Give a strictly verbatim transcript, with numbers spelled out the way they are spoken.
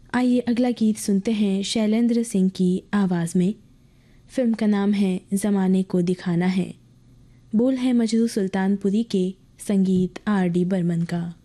आइए अगला गीत सुनते हैं शैलेंद्र सिंह की आवाज़ में। फिल्म का नाम है ज़माने को दिखाना है। बोल है मजरू सुल्तानपुरी के, संगीत आर डी बर्मन का।